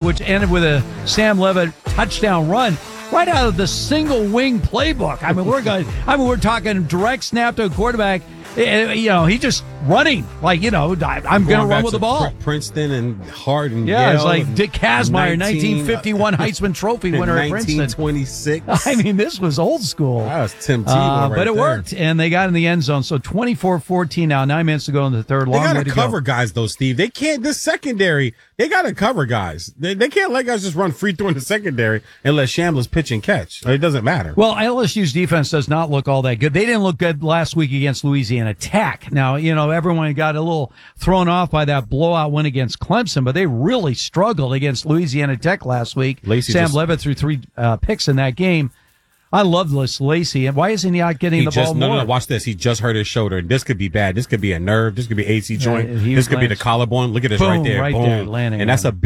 which ended with a Sam Levitt touchdown run right out of the single wing playbook. I mean, we're talking direct snap to a quarterback. He's just running like, I'm going to run with the ball. Princeton and Hardin. Yeah, it's like Dick Kazmaier, 1951 Heisman Trophy winner at Princeton. 1926. I mean, this was old school. That was Tim Tebow but it worked, and they got in the end zone. So 24-14 now, 9 minutes to go in the third. They got to cover guys, though, Steve. They can't. This secondary, they got to cover guys. They can't let guys just run free through in the secondary and let Chambliss pitch and catch. It doesn't matter. Well, LSU's defense does not look all that good. They didn't look good last week against Louisiana Tech. Now, everyone got a little thrown off by that blowout win against Clemson, but they really struggled against Louisiana Tech last week. Sam Levitt threw 3 picks in that game. I love this Lacey. And why isn't he not getting the ball more? No, watch this. He just hurt his shoulder. This could be bad. This could be a nerve. This could be AC joint. This could be the collarbone. Look at this right there. Boom. There, landing. And that's a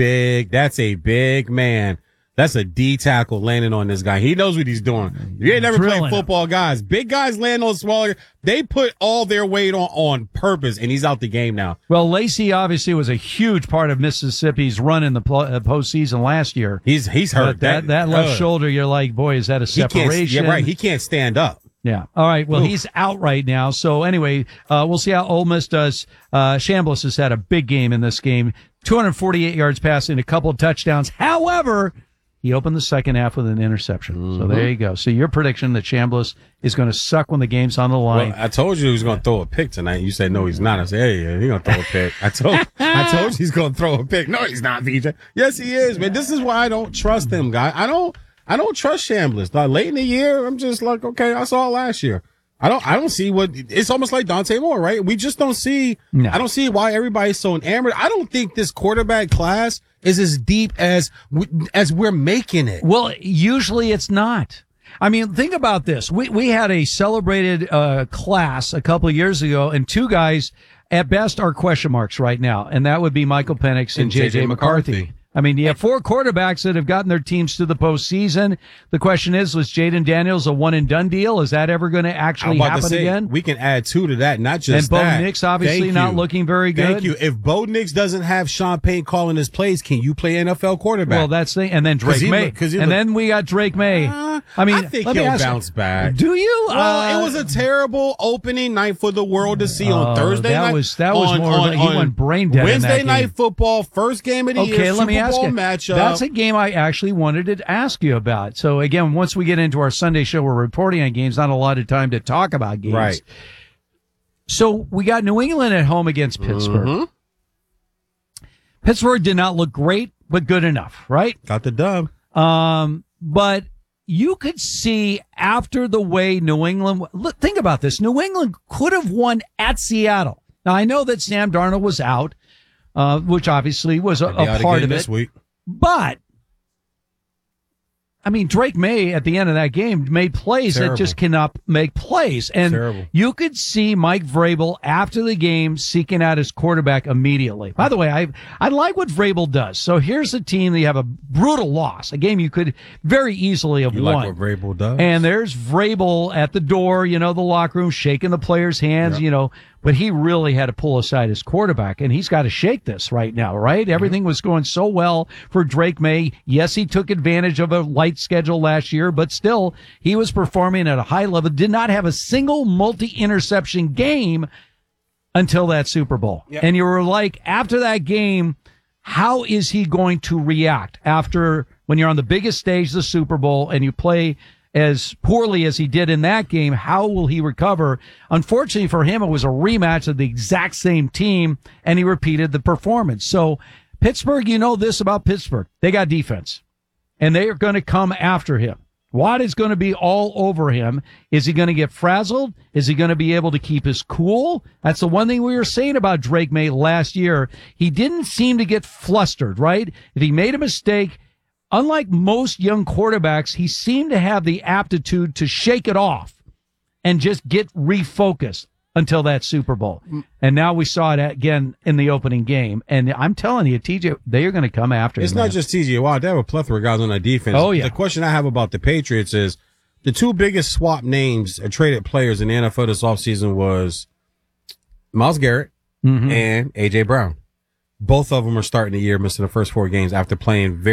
big man. That's a D tackle landing on this guy. He knows what he's doing. You ain't never played football, guys. Big guys land on smaller. They put all their weight on purpose, and he's out the game now. Well, Lacey obviously was a huge part of Mississippi's run in the postseason last year. He's hurt. That left shoulder, you're like, boy, is that a separation? Yeah, right. He can't stand up. Yeah. All right. Well, he's out right now. So anyway, we'll see how Ole Miss does. Chambliss has had a big game in this game. 248 yards passing, a couple of touchdowns. However, he opened the second half with an interception. Mm-hmm. So there you go. So your prediction that Chambliss is going to suck when the game's on the line. Well, I told you he was going to throw a pick tonight. You said, no, he's not. I said, hey, he's going to throw a pick. I told you he's going to throw a pick. No, he's not, VJ. Yes, he is, man. This is why I don't trust him, guy. I don't trust Chambliss. Late in the year, I'm just like, okay, I saw it last year. I don't see it's almost like Dante Moore, right? We just don't see, I don't see why everybody's so enamored. I don't think this quarterback class is as deep as we're making it. Well, usually it's not. I mean, think about this. We had a celebrated, class a couple of years ago, and 2 guys at best are question marks right now. And that would be Michael Penix and JJ McCarthy. I mean, you have 4 quarterbacks that have gotten their teams to the postseason. The question is, was Jaden Daniels a one-and-done deal? Is that ever going to actually happen again? We can add 2 to that, not just that. And Bo Nix obviously not looking very good. Thank you. If Bo Nix doesn't have Sean Payton calling his plays, can you play NFL quarterback? Well, that's the and then Drake May. Then we got Drake May. I think he'll bounce back. Do you? Well, it was a terrible opening night for the world to see on Thursday night. That was more he went brain dead Wednesday in that night game. Football, first game of the year, let me Super ask Bowl you. matchup. That's a game I actually wanted to ask you about. So again, once we get into our Sunday show, we're reporting on games, not a lot of time to talk about games. Right. So we got New England at home against Pittsburgh. Mm-hmm. Pittsburgh did not look great, but good enough, right? Got the dub. But you could see after the way New England, look, think about this. New England could have won at Seattle. Now I know that Sam Darnold was out, which obviously was a part of it. This week. But, I mean, Drake May at the end of that game made plays that just cannot make plays. And you could see Mike Vrabel after the game seeking out his quarterback immediately. By the way, I like what Vrabel does. So here's a team that you have a brutal loss, a game you could very easily have won. Like what Vrabel does? And there's Vrabel at the door, the locker room, shaking the players' hands, but he really had to pull aside his quarterback, and he's got to shake this right now, right? Everything was going so well for Drake May. Yes, he took advantage of a light schedule last year, but still, he was performing at a high level, did not have a single multi-interception game until that Super Bowl. Yep. And you were like, after that game, how is he going to react after when you're on the biggest stage, the Super Bowl, and you play as poorly as he did in that game? How will he recover? Unfortunately for him, it was a rematch of the exact same team, and he repeated the performance. So Pittsburgh, this about Pittsburgh. They got defense, and they are going to come after him. Watt is going to be all over him. Is he going to get frazzled? Is he going to be able to keep his cool? That's the one thing we were saying about Drake May last year. He didn't seem to get flustered, right? If he made a mistake, unlike most young quarterbacks, he seemed to have the aptitude to shake it off and just get refocused until that Super Bowl. And now we saw it again in the opening game. And I'm telling you, TJ, they are going to come after him. It's not just TJ Watt. They have a plethora of guys on that defense. Oh, yeah. The question I have about the Patriots is the 2 biggest swap names or traded players in the NFL this offseason was Myles Garrett and A.J. Brown. Both of them are starting the year missing the first 4 games after playing very